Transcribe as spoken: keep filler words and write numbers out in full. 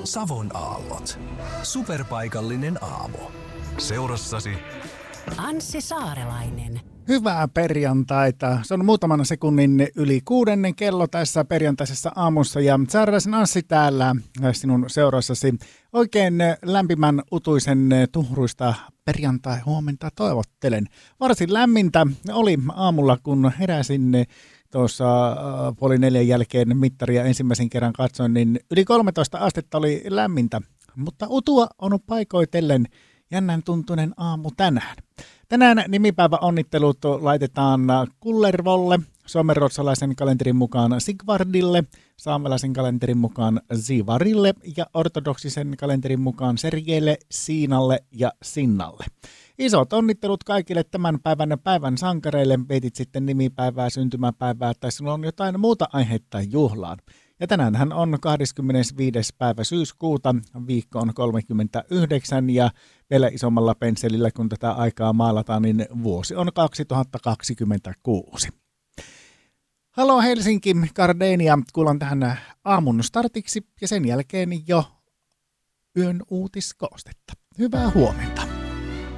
Savon aallot. Superpaikallinen aamu. Seurassasi Anssi Saarelainen. Hyvää perjantaita. Se on muutaman sekunnin yli kuudennen kello tässä perjantaisessa aamussa ja Saarelaisen Anssi täällä sinun seurassasi. Oikein lämpimän utuisen tuhruista perjantai huomenta toivottelen. Varsin lämmintä oli aamulla, kun heräsin tuossa puoli neljän jälkeen mittaria ensimmäisen kerran katsoin, niin yli kolmetoista astetta oli lämmintä, mutta utua on paikoitellen jännän tuntuinen aamu tänään. Tänään nimipäivä onnittelut laitetaan Kullervolle, suomenruotsalaisen kalenterin mukaan Sigvardille, saamelaisen kalenterin mukaan Zivarille ja ortodoksisen kalenterin mukaan Sergeille, Siinalle ja Sinnalle. Isot onnittelut kaikille tämän päivän päivän sankareille. Vietit sitten nimipäivää, syntymäpäivää tai sinulla on jotain muuta aihetta juhlaan. Ja tänäänhän on kahdeskymmenesviides päivä syyskuuta, viikko on kolmekymmentäyhdeksän ja vielä isommalla pensselillä kun tätä aikaa maalataan, niin vuosi on kaksituhattakaksikymmentäkuusi. Halo Helsinki, Gardenia, kuulan tähän aamun startiksi ja sen jälkeen jo yön uutiskoostetta. Hyvää huomenta.